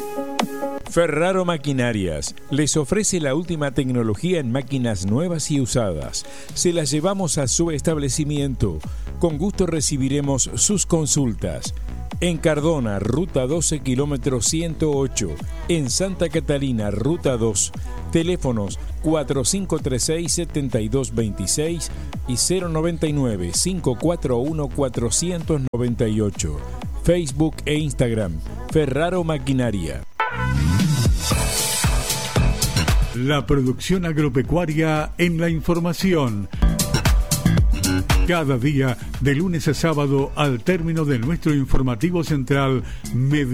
Ferraro Maquinarias les ofrece la última tecnología en máquinas nuevas y usadas. Se las llevamos a su establecimiento. Con gusto recibiremos sus consultas. En Cardona, Ruta 12, kilómetro 108. En Santa Catalina, Ruta 2. Teléfonos 4536-7226 y 099-541-498. Facebook e Instagram, Ferraro Maquinaria. La producción agropecuaria en la información. Cada día, de lunes a sábado, al término de nuestro informativo central,